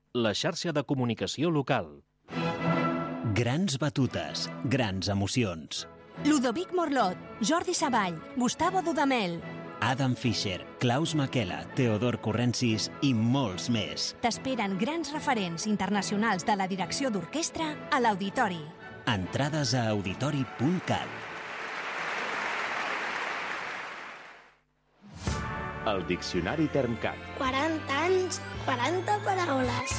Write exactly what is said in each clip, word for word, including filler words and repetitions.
la xarxa de comunicació local. Grans batutes, grans emocions. Ludovic Morlot, Jordi Savall, Gustavo Dudamel. Adam Fischer, Klaus Makela, Teodor Corrensis i molts més. T'esperen grans referents internacionals de la direcció d'orquestra a l'Auditori. Entrades a auditori punt cat. El Diccionari Termcat. quaranta anys, quaranta paraules.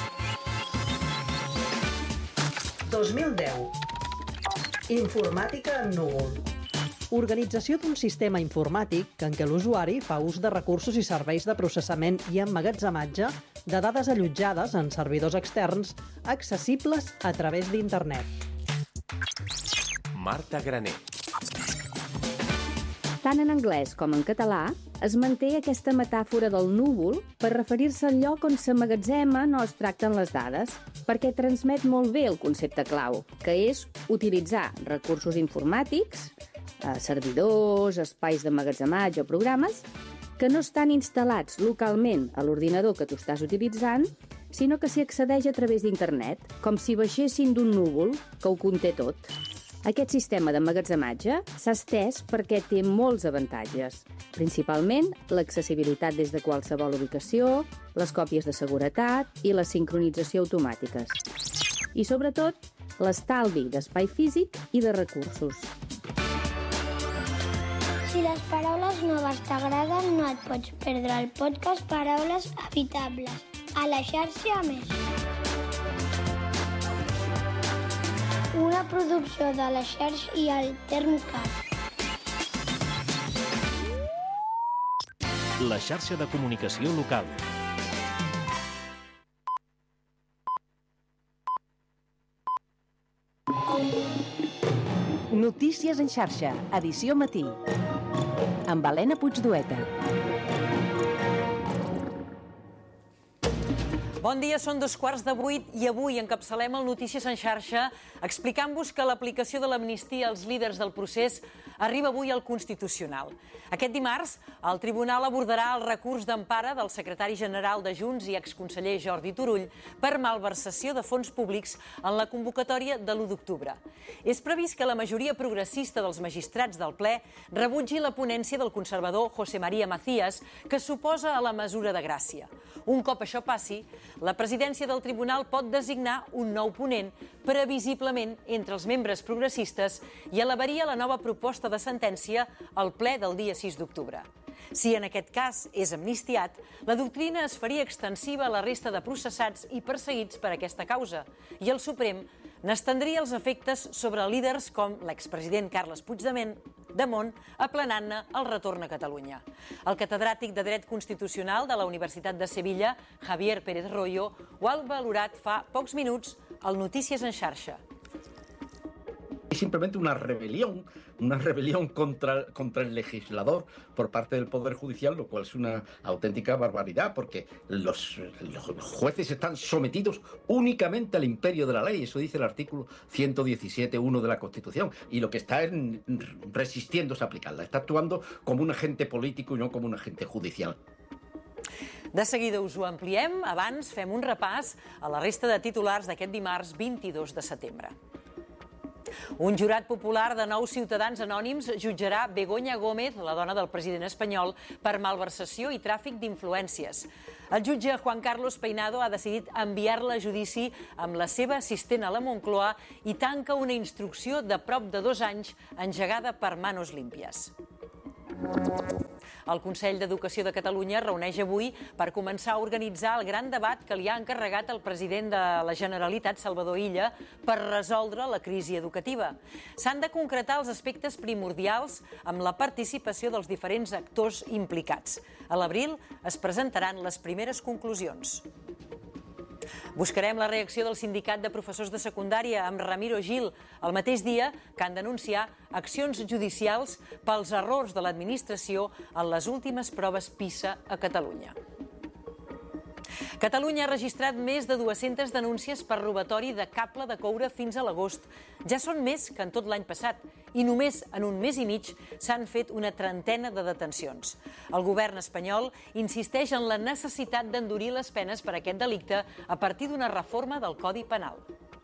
dos mil deu. Informàtica en núvol. Organització d'un sistema informàtic en què l'usuari fa ús de recursos i serveis de processament i emmagatzematge de dades allotjades en servidors externs accessibles a través d'internet. Marta Graner. Tant en anglès com en català es manté aquesta metàfora del núvol per referir-se al lloc on s'emmagatzemen o es tracten les dades, perquè transmet molt bé el concepte clau, que és utilitzar recursos informàtics, servidors, espais d'emmagatzematge o programes, que no estan instal·lats localment a l'ordinador que tu estàs utilitzant, sinó que s'hi accedeix a través d'internet, com si baixessin d'un núvol que ho conté tot. Aquest sistema d'emmagatzematge s'ha estès perquè té molts avantatges, principalment l'accessibilitat des de qualsevol ubicació, les còpies de seguretat i la sincronització automàtiques. I, sobretot, l'estalvi d'espai físic i de recursos. Si les paraules noves t'agraden, no et pots perdre el podcast Paraules Habitables, a la xarxa Més. Una producció de la xarxa i el Termcat. La xarxa de comunicació local. Notícies en xarxa, edició matí. Amb Helena Puigdueta. Bon dia, són dos quarts de vuit i avui encapçalem el Notícies en xarxa explicant-vos que l'aplicació de l'amnistia als líders del procés arriba avui al Constitucional. Aquest dimarts, el Tribunal abordarà el recurs d'empara del secretari general de Junts i exconseller Jordi Turull per malversació de fons públics en la convocatòria de l'u d'octubre. És previst que la majoria progressista dels magistrats del ple rebutgi la ponència del conservador José María Macías, que s'oposa a la mesura de gràcia. Un cop això passi, la presidència del tribunal pot designar un nou ponent, previsiblement entre els membres progressistes, i elevaria la nova proposta de sentència al ple del dia sis d'octubre. Si en aquest cas és amnistiat, la doctrina es faria extensiva a la resta de processats i perseguits per aquesta causa, i el Suprem n'estendria els efectes sobre líders com l'expresident Carles Puigdemont, aplanant-ne el retorn a Catalunya. El catedràtic de Dret Constitucional de la Universitat de Sevilla, Javier Pérez Royo, ho ha valorat fa pocs minuts al Notícies en xarxa. Es simplemente una rebelión, una rebelión contra, contra el legislador por parte del Poder Judicial, lo cual es una auténtica barbaridad, porque los, los jueces están sometidos únicamente al imperio de la ley, eso dice el artículo ciento diecisiete punto uno de la Constitución, y lo que está es resistiéndose a aplicarla, está actuando como un agente político y no como un agente judicial. De seguida us ho ampliem, abans fem un repàs a la resta de titulars d'aquest dimarts vint-i-dos de setembre. Un jurat popular de nou ciutadans anònims jutjarà Begoña Gómez, la dona del president espanyol, per malversació i tràfic d'influències. El jutge Juan Carlos Peinado ha decidit enviar-la a judici amb la seva assistent a la Moncloa i tanca una instrucció de prop de dos anys engegada per Manos Limpias. El Consell d'Educació de Catalunya reuneix avui per començar a organitzar el gran debat que li ha encarregat el president de la Generalitat, Salvador Illa, per resoldre la crisi educativa. S'han de concretar els aspectes primordials amb la participació dels diferents actors implicats. A l'abril es presentaran les primeres conclusions. Buscarem la reacció del sindicat de professors de secundària amb Ramiro Gil el mateix dia que han d'anunciar accions judicials pels errors de l'administració en les últimes proves PISA a Catalunya. Catalunya ha registrat més de dues-centes denúncies per robatori de cable de coure fins a l'agost. Ja són més que en tot l'any passat i només en un mes i mig s'han fet una trentena de detencions. El govern espanyol insisteix en la necessitat d'endurir les penes per aquest delicte a partir d'una reforma del Codi Penal.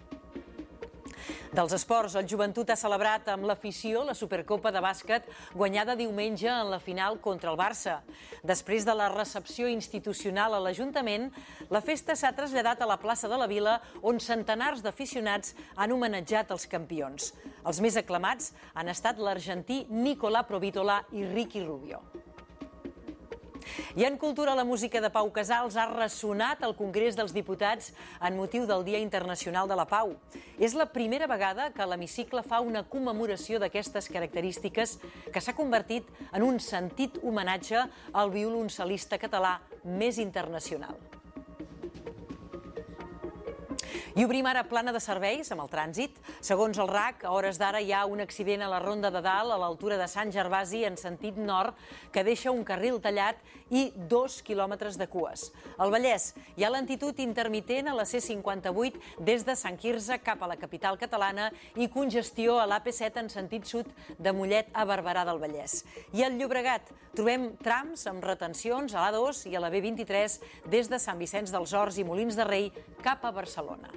Dels esports, el Joventut ha celebrat amb l'afició la Supercopa de bàsquet guanyada diumenge en la final contra el Barça. Després de la recepció institucional a l'Ajuntament, la festa s'ha traslladat a la plaça de la Vila, on centenars d'aficionats han homenatjat els campions. Els més aclamats han estat l'argentí Nicolà Provítola i Ricky Rubio. I en cultura, la música de Pau Casals ha ressonat al Congrés dels Diputats en motiu del Dia Internacional de la Pau. És la primera vegada que l'hemicicle fa una commemoració d'aquestes característiques que s'ha convertit en un sentit homenatge al violoncel·lista català més internacional. I obrim ara plana de serveis amb el trànsit. Segons el R A C, a hores d'ara hi ha un accident a la Ronda de Dalt, a l'altura de Sant Gervasi, en sentit nord, que deixa un carril tallat i dos quilòmetres de cues. Al Vallès hi ha lentitud intermitent a la C cinquanta-vuit des de Sant Quirze cap a la capital catalana i congestió a l'A P set en sentit sud de Mollet a Barberà del Vallès. I al Llobregat trobem trams amb retencions a l'A dos i a la B vint-i-tres des de Sant Vicenç dels Horts i Molins de Rei cap a Barcelona.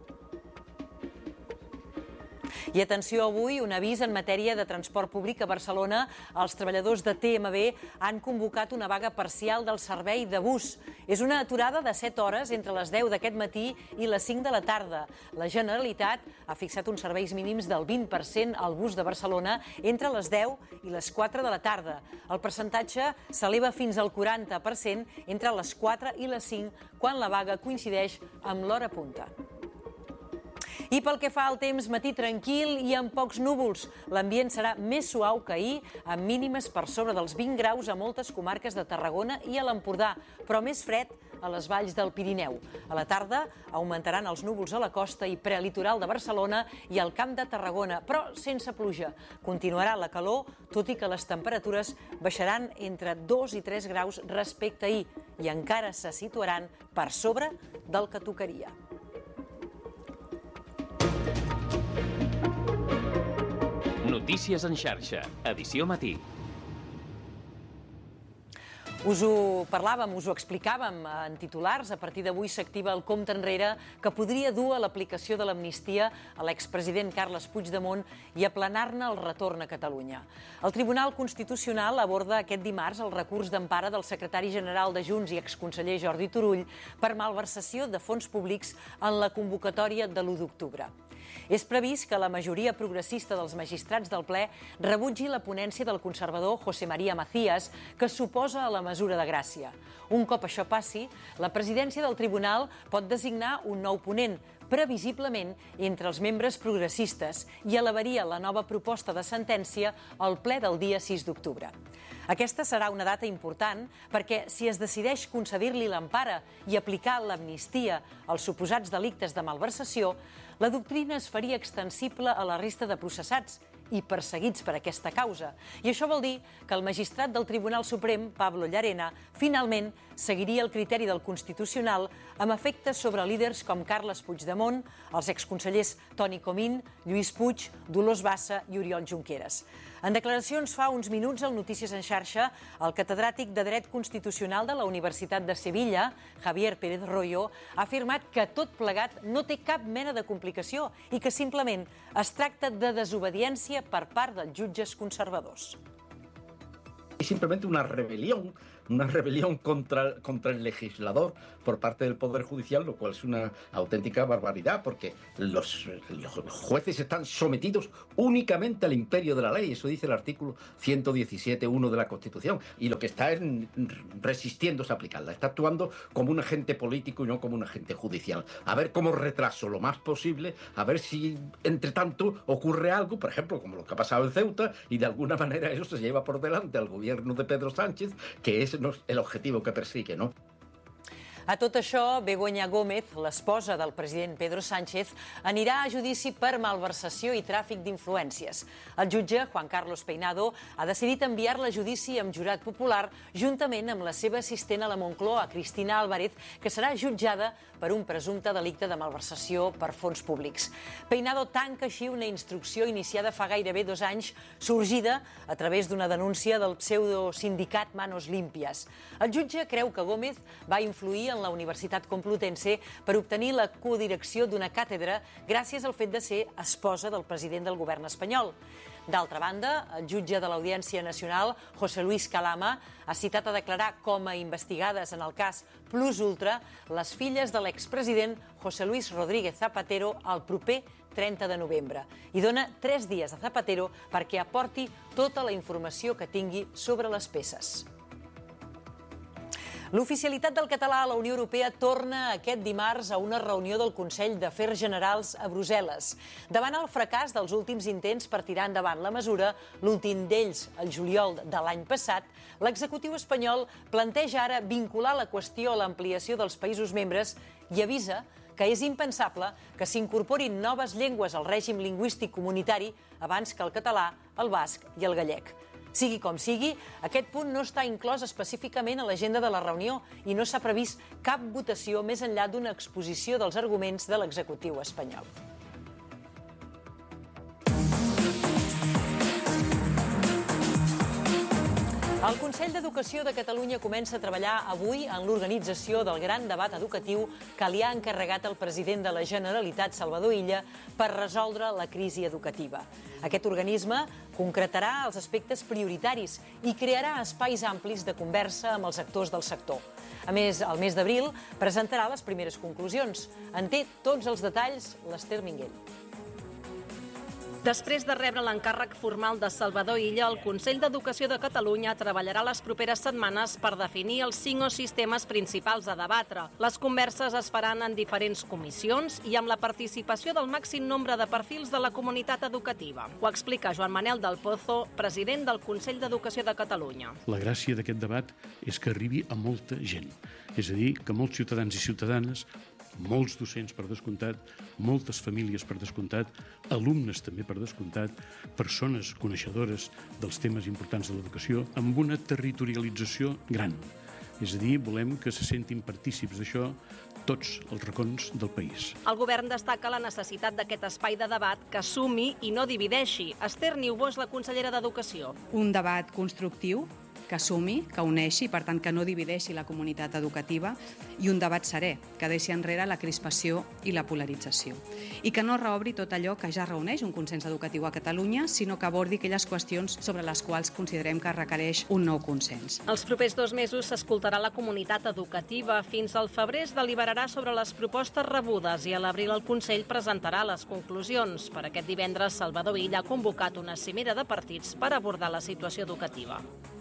I atenció, avui, un avís en matèria de transport públic a Barcelona. Els treballadors de T M B han convocat una vaga parcial del servei de bus. És una aturada de set hores entre les deu d'aquest matí i les cinc de la tarda. La Generalitat ha fixat uns serveis mínims del vint per cent al bus de Barcelona entre les deu i les quatre de la tarda. El percentatge s'eleva fins al quaranta per cent entre les quatre i les cinc, quan la vaga coincideix amb l'hora punta. I pel que fa al temps, matí tranquil i amb pocs núvols. L'ambient serà més suau que ahir, amb mínimes per sobre dels vint graus a moltes comarques de Tarragona i a l'Empordà, però més fred a les valls del Pirineu. A la tarda augmentaran els núvols a la costa i prelitoral de Barcelona i al Camp de Tarragona, però sense pluja. Continuarà la calor, tot i que les temperatures baixaran entre dos i tres graus respecte a ahir i encara se situaran per sobre del que tocaria. Notícies en xarxa, edició matí. Us ho parlàvem, us ho explicàvem en titulars. A partir d'avui s'activa el compte enrere que podria dur a l'aplicació de l'amnistia a l'expresident Carles Puigdemont i aplanar-ne el retorn a Catalunya. El Tribunal Constitucional aborda aquest dimarts el recurs d'empara del secretari general de Junts i exconseller Jordi Turull per malversació de fons públics en la convocatòria de l'u d'octubre. És previst que la majoria progressista dels magistrats del ple rebutgi la ponència del conservador José María Macías, que s'oposa a la mesura de gràcia. Un cop això passi, la presidència del tribunal pot designar un nou ponent, previsiblement entre els membres progressistes, i elevaria la nova proposta de sentència al ple del dia sis d'octubre. Aquesta serà una data important perquè, si es decideix concedir-li l'empara i aplicar l'amnistia als suposats delictes de malversació, la doctrina es faria extensible a la resta de processats i perseguits per aquesta causa. I això vol dir que el magistrat del Tribunal Suprem, Pablo Llarena, finalment seguiria el criteri del Constitucional amb efectes sobre líders com Carles Puigdemont, els exconsellers Toni Comín, Lluís Puig, Dolors Bassa i Oriol Junqueras. En declaracions fa uns minuts al Notícies en xarxa, el catedràtic de Dret Constitucional de la Universitat de Sevilla, Javier Pérez Royo, ha afirmat que tot plegat no té cap mena de complicació i que simplement es tracta de desobediència per part dels jutges conservadors. Es simplemente una rebelión, una rebelión contra, contra el legislador por parte del Poder Judicial, lo cual es una auténtica barbaridad, porque los, los jueces están sometidos únicamente al imperio de la ley. Eso dice el artículo ciento diecisiete punto uno de la Constitución. Y lo que está es resistiéndose a aplicarla. Está actuando como un agente político y no como un agente judicial. A ver cómo retraso lo más posible, a ver si, entre tanto, ocurre algo, por ejemplo, como lo que ha pasado en Ceuta, y de alguna manera eso se lleva por delante al gobierno de Pedro Sánchez, que es el objetivo que persigue, ¿no? A tot això, Begoña Gómez, l'esposa del president Pedro Sánchez, anirà a judici per malversació i tràfic d'influències. El jutge, Juan Carlos Peinado, ha decidit enviar-la a judici amb jurat popular juntament amb la seva assistent a la Moncloa, Cristina Álvarez, que serà jutjada per un presumpte delicte de malversació per fons públics. Peinado tanca així una instrucció iniciada fa gairebé dos anys, sorgida a través d'una denúncia del pseudosindicat Manos Limpias. El jutge creu que Gómez va influir en la Universitat Complutense per obtenir la codirecció d'una càtedra gràcies al fet de ser esposa del president del govern espanyol. D'altra banda, el jutge de l'Audiència Nacional, José Luis Calama, ha citat a declarar com a investigades en el cas Plus Ultra les filles de l'expresident José Luis Rodríguez Zapatero el proper trenta de novembre i dona tres dies a Zapatero perquè aporti tota la informació que tingui sobre les peces. L'oficialitat del català a la Unió Europea torna aquest dimarts a una reunió del Consell d'Afers Generals a Brussel·les. Davant el fracàs dels últims intents per tirar endavant la mesura, l'últim d'ells el juliol de l'any passat, l'executiu espanyol planteja ara vincular la qüestió a l'ampliació dels països membres i avisa que és impensable que s'incorporin noves llengües al règim lingüístic comunitari abans que el català, el basc i el gallec. Sigui com sigui, aquest punt no està inclòs específicament a l'agenda de la reunió i no s'ha previst cap votació més enllà d'una exposició dels arguments de l'executiu espanyol. El Consell d'Educació de Catalunya comença a treballar avui en l'organització del gran debat educatiu que li ha encarregat el president de la Generalitat, Salvador Illa, per resoldre la crisi educativa. Aquest organisme concretarà els aspectes prioritaris i crearà espais amplis de conversa amb els actors del sector. A més, al mes d'abril presentarà les primeres conclusions. En té tots els detalls l'Ester Minguell. Després de rebre l'encàrrec formal de Salvador Illa, el Consell d'Educació de Catalunya treballarà les properes setmanes per definir els cinc o sis temes principals a debatre. Les converses es faran en diferents comissions i amb la participació del màxim nombre de perfils de la comunitat educativa. Ho explica Joan Manel del Pozo, president del Consell d'Educació de Catalunya. La gràcia d'aquest debat és que arribi a molta gent. És a dir, que molts ciutadans i ciutadanes, molts docents per descomptat, moltes famílies per descomptat, alumnes també per descomptat, persones coneixedores dels temes importants de l'educació, amb una territorialització gran. És a dir, volem que se sentin partícips d'això tots els racons del país. El govern destaca la necessitat d'aquest espai de debat que sumi i no divideixi. Ester Niubó és la consellera d'Educació. Un debat constructiu, que sumi, que uneixi, per tant que no divideixi la comunitat educativa, i un debat serè, que deixi enrere la crispació i la polarització. I que no reobri tot allò que ja reuneix un consens educatiu a Catalunya, sinó que abordi aquelles qüestions sobre les quals considerem que requereix un nou consens. Els propers dos mesos s'escoltarà la comunitat educativa. Fins al febrer es deliberarà sobre les propostes rebudes i a l'abril el Consell presentarà les conclusions. Per aquest divendres, Salvador Illa ha convocat una cimera de partits per abordar la situació educativa.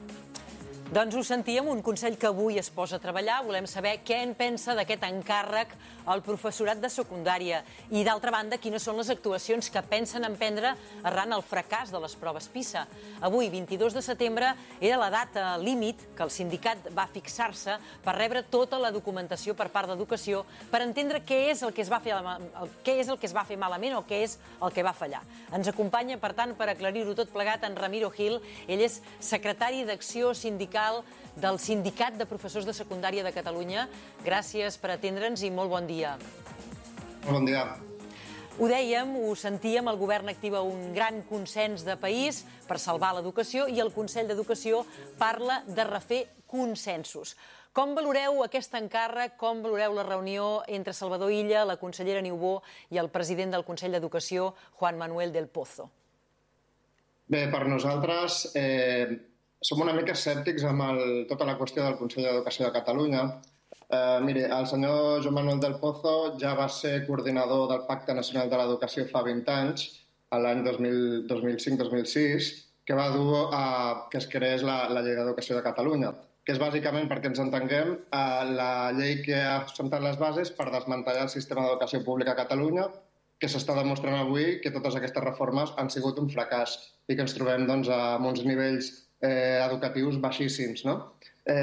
Doncs ho sentíem, un Consell que avui es posa a treballar. Volem saber què en pensa d'aquest encàrrec al professorat de secundària i, d'altra banda, quines són les actuacions que pensen emprendre arran el fracàs de les proves PISA. Avui, vint-i-dos de setembre, era la data límit que el sindicat va fixar-se per rebre tota la documentació per part d'Educació per entendre què és el que es va fer, què és el que es va fer malament o què és el que va fallar. Ens acompanya, per tant, per aclarir-ho tot plegat, en Ramiro Gil. Ell és secretari d'Acció Sindical del Sindicat de Professors de Secundària de Catalunya. Gràcies per atendre'ns i molt bon dia. Bon dia. Ho dèiem, ho sentíem, el govern activa un gran consens de país per salvar l'educació i el Consell d'Educació parla de refer consensos. Com valoreu aquest encàrrec, com valoreu la reunió entre Salvador Illa, la consellera Niubó i el president del Consell d'Educació, Juan Manuel del Pozo? Bé, per nosaltres eh, som una mica escèptics amb el, tota la qüestió del Consell d'Educació de Catalunya. Eh, miri, el senyor Joan Manuel del Pozo ja va ser coordinador del Pacte Nacional de l'Educació fa vint anys, l'any dos mil cinc dos mil sis, que va dur a que es creés la, la Llei d'Educació de Catalunya, que és bàsicament, perquè ens entenguem, eh, la llei que ha sentat les bases per desmantellar el sistema d'educació pública a Catalunya, que s'està demostrant avui que totes aquestes reformes han sigut un fracàs i que ens trobem doncs, amb uns nivells eh, educatius baixíssims. No? Eh,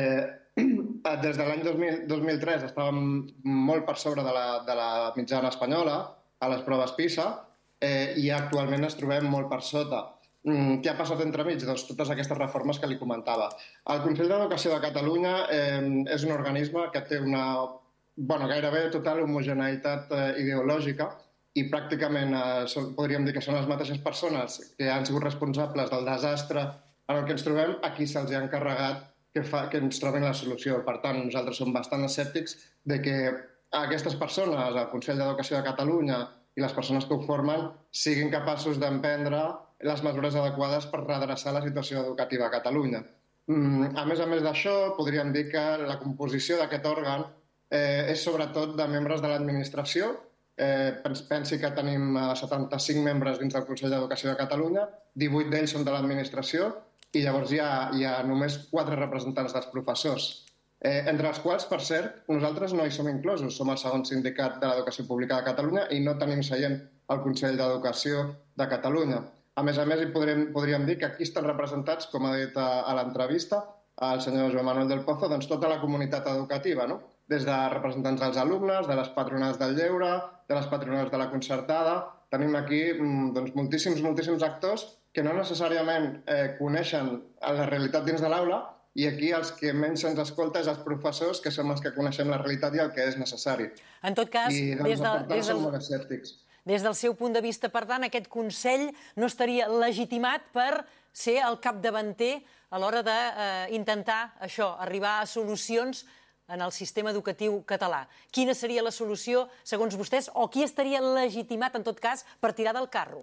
des de l'any dos mil tres estàvem molt per sobre de la, de la mitjana espanyola a les proves PISA eh, i actualment ens trobem molt per sota. Mm, què ha passat entremig? Doncs totes aquestes reformes que li comentava. El Consell d'Educació de Catalunya eh, és un organisme que té una bueno, gairebé total homogeneïtat eh, ideològica i pràcticament eh, són, podríem dir que són les mateixes persones que han sigut responsables del desastre en el que ens trobem, aquí se'ls ha encarregat que, fa, que ens trobin la solució. Per tant, nosaltres som bastant escèptics de que aquestes persones, el Consell d'Educació de Catalunya i les persones que ho formen, siguin capaços d'emprendre les mesures adequades per redreçar la situació educativa a Catalunya. A més a més d'això, podríem dir que la composició d'aquest òrgan eh, és sobretot de membres de l'administració. Eh, pensi que tenim setanta-cinc membres dins del Consell d'Educació de Catalunya, divuit d'ells són de l'administració, i llavors hi ha, hi ha només quatre representants dels professors, eh, entre els quals, per cert, nosaltres no hi som inclosos. Som el segon sindicat de l'Educació Pública de Catalunya i no tenim seient al Consell d'Educació de Catalunya. A més a més, hi podrem, podríem dir que aquí estan representats, com ha dit a, a l'entrevista el senyor Joan Manuel del Pozo, doncs tota la comunitat educativa, no? Des de representants dels alumnes, de les patronals del lleure, de les patronals de la concertada. Tenim aquí doncs, moltíssims, moltíssims actors que no necessàriament eh, coneixen la realitat dins de l'aula i aquí els que menys se'ns escolta és els professors, que som els que coneixem la realitat i el que és necessari. En tot cas, I, doncs, des, de, tant, des, del, molt escèptics. des del seu punt de vista, per tant, aquest Consell no estaria legitimat per ser el capdavanter a l'hora d'intentar eh, això, arribar a solucions en el sistema educatiu català. Quina seria la solució, segons vostès, o qui estaria legitimat, en tot cas, per tirar del carro?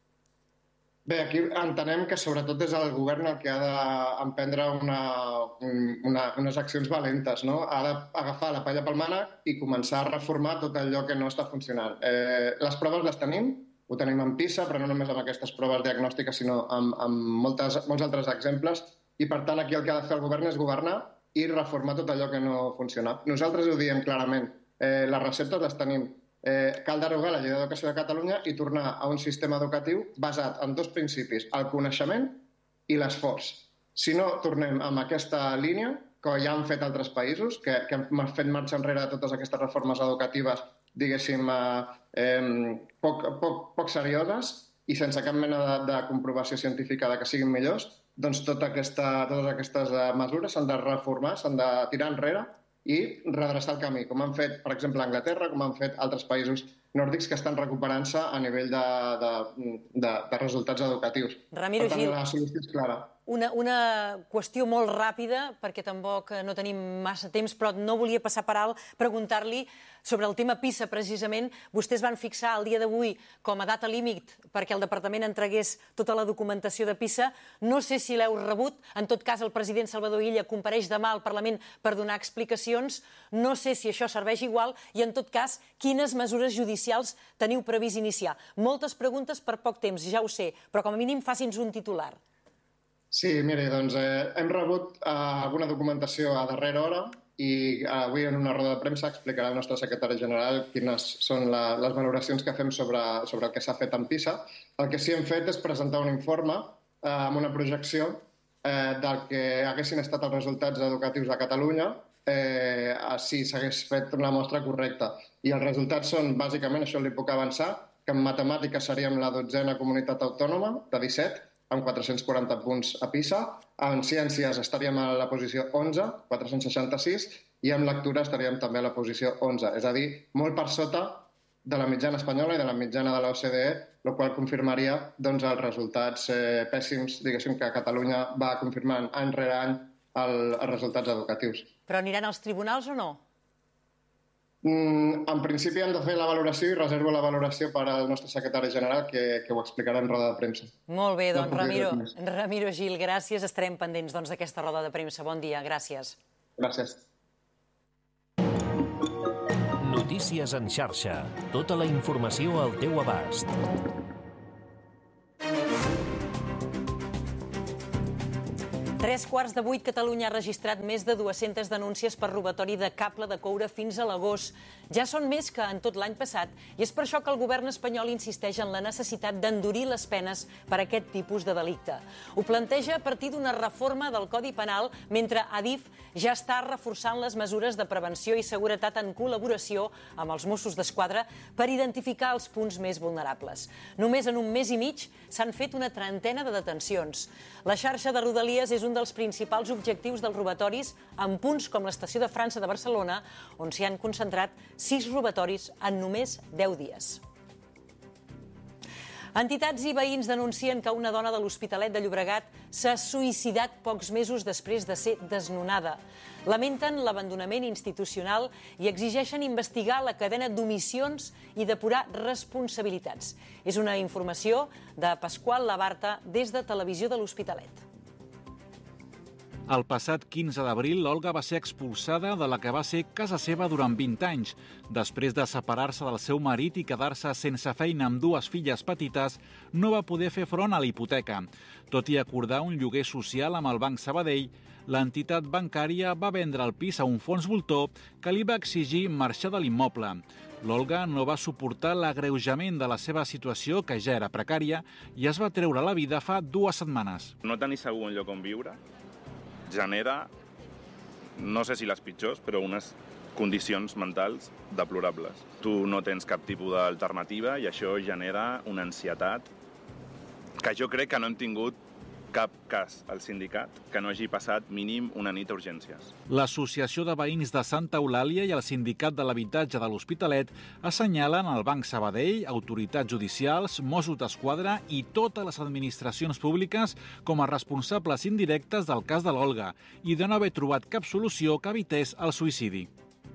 Bé, aquí entenem que sobretot és el govern el que ha d'emprendre una, una, unes accions valentes, no? Ha d'agafar la palla pel mànec i començar a reformar tot allò que no està funcionant. Eh, les proves les tenim, ho tenim en PISA, però no només amb aquestes proves diagnòstiques, sinó amb, amb moltes, molts altres exemples, i per tant aquí el que ha de fer el govern és governar i reformar tot allò que no funciona. Nosaltres ho diem clarament, eh, les receptes les tenim. Eh, cal derogar la llei d'educació de Catalunya i tornar a un sistema educatiu basat en dos principis, el coneixement i l'esforç. Si no tornem amb aquesta línia, que ja han fet altres països, que, que han fet marxa enrere totes aquestes reformes educatives, diguéssim, eh, poc, poc, poc serioses i sense cap mena de, de comprovació científica de que siguin millors, doncs tota aquesta, totes aquestes mesures s'han de reformar, s'han de tirar enrere i redreçar el camí, com han fet, per exemple, a Anglaterra, com han fet altres països nòrdics que estan recuperant-se a nivell de, de, de, de resultats educatius. Ramiro per tant, Gil, la solució és clara. Una, una qüestió molt ràpida, perquè tampoc no tenim massa temps, però no volia passar per alt preguntar-li sobre el tema PISA, precisament. Vostès van fixar el dia d'avui com a data límit perquè el departament entregués tota la documentació de PISA. No sé si l'heu rebut. En tot cas, el president Salvador Illa compareix demà al Parlament per donar explicacions. No sé si això serveix igual i, en tot cas, quines mesures judicials teniu previst iniciar. Moltes preguntes per poc temps, ja ho sé, però com a mínim faci'ns un titular. Sí, miri, doncs eh, hem rebut eh, alguna documentació a darrera hora i avui en una roda de premsa explicarà el nostre secretari general quines són la, les valoracions que fem sobre, sobre el que s'ha fet en PISA. El que sí hem fet és presentar un informe eh, amb una projecció eh, del que haguessin estat els resultats educatius a Catalunya eh, si s'hagués fet una mostra correcta. I els resultats són, bàsicament, això li puc avançar, que en matemàtiques seríem la dotzena comunitat autònoma de disset, amb quatre-cents quaranta punts a PISA. En ciències estaríem a la posició onze, quatre-cents seixanta-sis, i en lectura estaríem també a la posició onze. És a dir, molt per sota de la mitjana espanyola i de la mitjana de l'O C D E, el qual confirmaria doncs, els resultats eh, pèssims, diguéssim, que Catalunya va confirmant any rere any el, els resultats educatius. Però aniran als tribunals o no? Mm, en principi hem de fer la valoració i reservo la valoració per al nostre secretari general, que, que ho explicarà en roda de premsa. Molt bé, doncs, no Ramiro, Ramiro Gil, gràcies. Estarem pendents doncs, d'aquesta roda de premsa. Bon dia, gràcies. Gràcies. Notícies en xarxa. Tota la informació al teu abast. Tres quarts de vuit, Catalunya ha registrat més de dues-centes denúncies per robatori de cable de coure fins a l'agost. Ja són més que en tot l'any passat i és per això que el govern espanyol insisteix en la necessitat d'endurir les penes per a aquest tipus de delicte. Ho planteja a partir d'una reforma del Codi Penal, mentre Adif ja està reforçant les mesures de prevenció i seguretat en col·laboració amb els Mossos d'Esquadra per identificar els punts més vulnerables. Només en un mes i mig s'han fet una trentena de detencions. La xarxa de Rodalies és un dels principals objectius dels robatoris en punts com l'estació de França de Barcelona, on s'hi han concentrat sis robatoris en només deu dies. Entitats i veïns denuncien que una dona de l'Hospitalet de Llobregat s'ha suïcidat pocs mesos després de ser desnonada. Lamenten l'abandonament institucional i exigeixen investigar la cadena d'omissions i depurar responsabilitats. És una informació de Pasqual Labarta des de Televisió de l'Hospitalet. El passat quinze d'abril, l'Olga va ser expulsada de la que va ser casa seva durant vint anys. Després de separar-se del seu marit i quedar-se sense feina amb dues filles petites, no va poder fer front a la hipoteca. Tot i acordar un lloguer social amb el Banc Sabadell, l'entitat bancària va vendre el pis a un fons voltor que li va exigir marxar de l'immoble. L'Olga no va suportar l'agreujament de la seva situació, que ja era precària, i es va treure la vida fa dues setmanes. No tenir segur un lloc on viure genera, no sé si les pitjors, però unes condicions mentals deplorables. Tu no tens cap tipus d'alternativa i això genera una ansietat que jo crec que no hem tingut cap cas al sindicat que no hagi passat mínim una nit a urgències. L'Associació de Veïns de Santa Eulàlia i el Sindicat de l'Habitatge de l'Hospitalet assenyalen el Banc Sabadell, autoritats judicials, Mossos d'Esquadra i totes les administracions públiques com a responsables indirectes del cas de l'Olga i de no haver trobat cap solució que evités el suïcidi.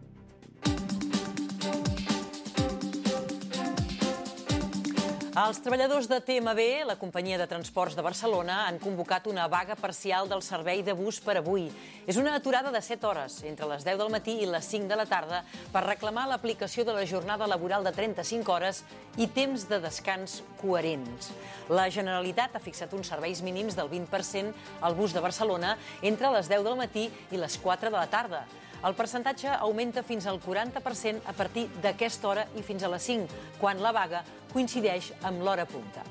Els treballadors de T M B, la companyia de transports de Barcelona, han convocat una vaga parcial del servei de bus per avui. És una aturada de set hores, entre les deu del matí i les cinc de la tarda, per reclamar l'aplicació de la jornada laboral de trenta-cinc hores i temps de descans coherents. La Generalitat ha fixat uns serveis mínims del vint per cent al bus de Barcelona entre les deu del matí i les quatre de la tarda. El percentatge augmenta fins al quaranta per cent a partir d'aquesta hora i fins a les cinc, quan la vaga coincideix amb l'hora punta.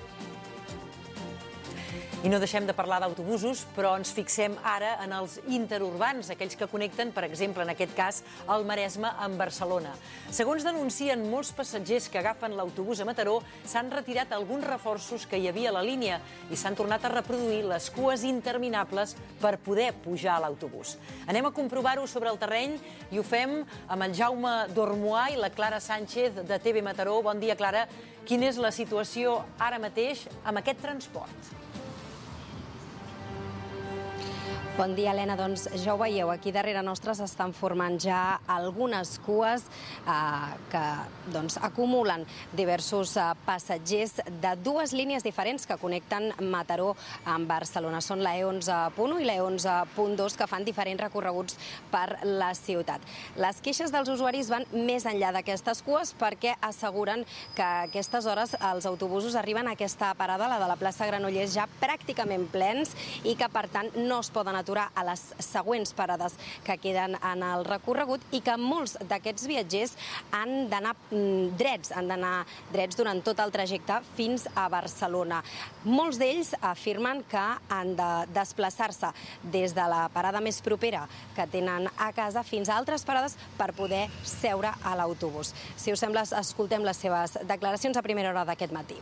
I no deixem de parlar d'autobusos, però ens fixem ara en els interurbans, aquells que connecten, per exemple, en aquest cas, el Maresme amb Barcelona. Segons denuncien molts passatgers que agafen l'autobús a Mataró, s'han retirat alguns reforços que hi havia a la línia i s'han tornat a reproduir les cues interminables per poder pujar a l'autobús. Anem a comprovar-ho sobre el terreny i ho fem amb el Jaume Dormoà i la Clara Sánchez de T V Mataró. Bon dia, Clara. Quina és la situació ara mateix amb aquest transport? Bon dia, Helena. Doncs ja ho veieu, aquí darrere nostre s'estan formant ja algunes cues eh, que doncs, acumulen diversos eh, passatgers de dues línies diferents que connecten Mataró amb Barcelona. Són la E onze punt u i la E onze punt dos que fan diferents recorreguts per la ciutat. Les queixes dels usuaris van més enllà d'aquestes cues perquè asseguren que a aquestes hores els autobusos arriben a aquesta parada, la de la plaça Granollers, ja pràcticament plens i que, per tant, no es poden aturar a les següents parades que queden en el recorregut i que molts d'aquests viatgers han d'anar drets, han d'anar drets durant tot el trajecte fins a Barcelona. Molts d'ells afirmen que han de desplaçar-se des de la parada més propera que tenen a casa fins a altres parades per poder seure a l'autobús. Si us sembla, escoltem les seves declaracions a primera hora d'aquest matí.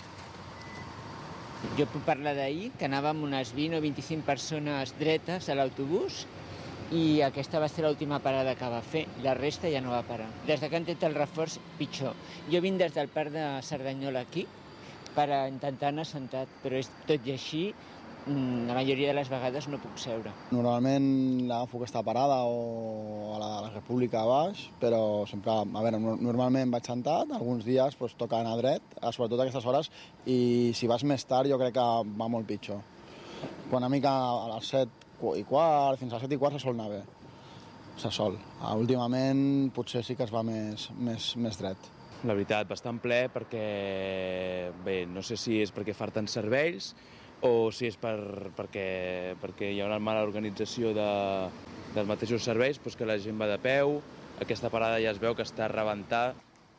Jo puc parlar d'ahir, que anàvem unes vint o vint-i-cinc persones dretes a l'autobús i aquesta va ser l'última parada que va fer. La resta ja no va parar. Des que han tret el reforç, pitjor. Jo vinc des del parc de Cerdanyola aquí per intentar anar sentat, però és tot i així, la majoria de les vegades no puc seure. Normalment agafo aquesta parada o a la, a la República a baix, però sempre, a veure, normalment vaig sentat, alguns dies doncs, toca anar dret, sobretot a aquestes hores, i si vas més tard jo crec que va molt pitjor. Quan una mica a les set i quart, fins a les set i quart se sol anar bé, se sol. Últimament potser sí que es va més, més, més dret. La veritat, bastant ple perquè, bé, no sé si és perquè farten serveis, o si és per, perquè, perquè hi ha una mala organització de, dels mateixos serveis, doncs que la gent va de peu, aquesta parada ja es veu que està a rebentar.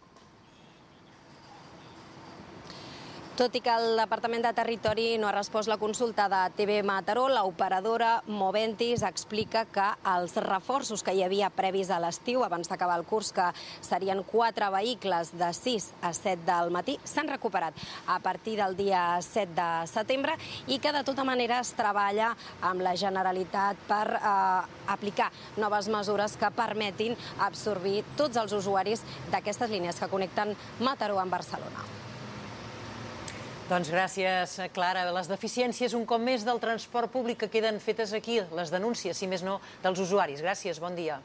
Tot i que el Departament de Territori no ha respost la consulta de T V Mataró, l'operadora Moventis explica que els reforços que hi havia previs a l'estiu, abans d'acabar el curs, que serien quatre vehicles de sis a set del matí, s'han recuperat a partir del dia set de setembre i que de tota manera es treballa amb la Generalitat per eh, aplicar noves mesures que permetin absorbir tots els usuaris d'aquestes línies que connecten Mataró amb Barcelona. Doncs gràcies, Clara. Les deficiències, un cop més, del transport públic que queden fetes aquí, les denúncies, si més no, dels usuaris. Gràcies, bon dia.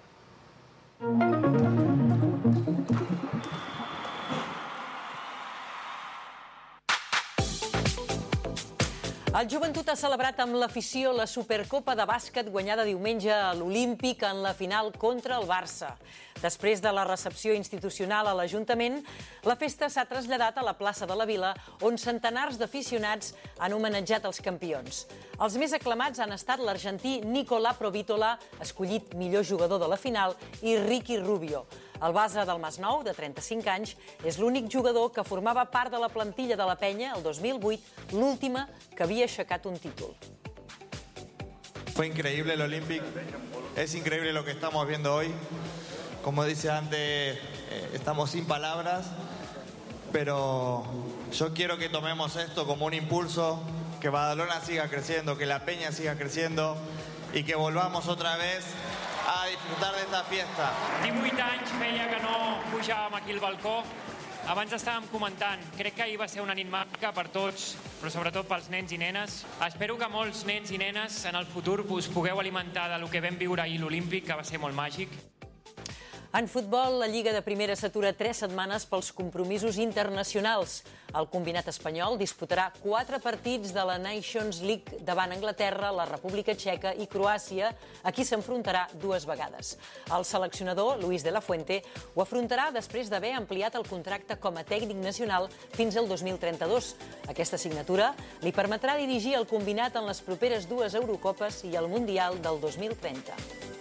El Joventut ha celebrat amb l'afició la Supercopa de bàsquet guanyada diumenge a l'Olímpic en la final contra el Barça. Després de la recepció institucional a l'Ajuntament, la festa s'ha traslladat a la plaça de la Vila, on centenars d'aficionats han homenatjat els campions. Els més aclamats han estat l'argentí Nicolà Provítola, escollit millor jugador de la final, i Ricky Rubio. El base del Masnou, de trenta-cinc anys, és l'únic jugador que formava part de la plantilla de la Penya el dos mil vuit, l'última que havia aixecat un títol. Fue increíble el Olympic, es increíble lo que estamos viendo hoy. Como dice antes, eh, estamos sin palabras, pero yo quiero que tomemos esto como un impulso, que Badalona siga creciendo, que la Peña siga creciendo y que volvamos otra vez a disfrutar de esta fiesta. divuit anys feia que no pujàvem aquí al balcó. Abans estàvem comentant, crec que ahir va ser una nit màgica per tots, però sobretot pels nens i nenes. Espero que molts nens i nenes en el futur us pugueu alimentar del que vam viure ahir a l'Olímpic, que va ser molt màgic. En futbol, la Lliga de Primera s'atura tres setmanes pels compromisos internacionals. El combinat espanyol disputarà quatre partits de la Nations League davant Anglaterra, la República Txeca i Croàcia, a qui s'enfrontarà dues vegades. El seleccionador, Luis de la Fuente, ho afrontarà després d'haver ampliat el contracte com a tècnic nacional fins al dos mil trenta-dos. Aquesta signatura li permetrà dirigir el combinat en les properes dues Eurocopes i el Mundial del dos mil trenta.